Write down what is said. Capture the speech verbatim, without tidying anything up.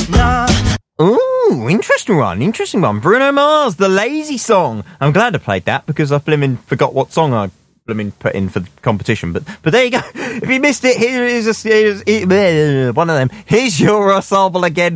Ooh, interesting one, interesting one. Bruno Mars, The Lazy Song. I'm glad I played that because I blimmin' forgot what song I blimmin' put in for the competition. But but there you go. If you missed it, here is a, here's, here, one of them. Here's your ensemble again.